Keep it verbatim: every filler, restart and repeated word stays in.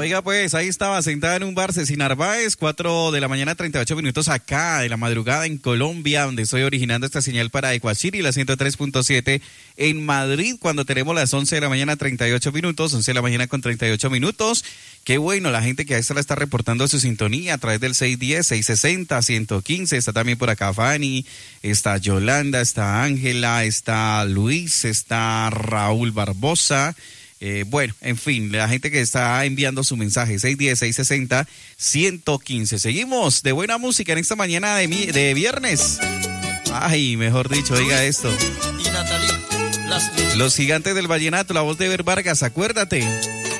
Oiga, pues ahí estaba sentada en un bar Ceci Narváez, cuatro de la mañana, treinta y ocho minutos acá de la madrugada en Colombia, donde estoy originando esta señal para Ecuachiri, la ciento tres punto siete en Madrid, cuando tenemos las once de la mañana, treinta y ocho minutos, once de la mañana con treinta y ocho minutos. Qué bueno, la gente que a esta la está reportando su sintonía a través del seiscientos diez, seiscientos sesenta, ciento quince. Está también por acá Fanny, está Yolanda, está Ángela, está Luis, está Raúl Barbosa. Eh, bueno, en fin, la gente que está enviando su mensaje, seiscientos diez, seiscientos sesenta, ciento quince. Seguimos de buena música en esta mañana de, mi, de viernes. Ay, mejor dicho, oiga esto. Y Natalie, las... Los Gigantes del Vallenato, la voz de Ever Vargas, acuérdate.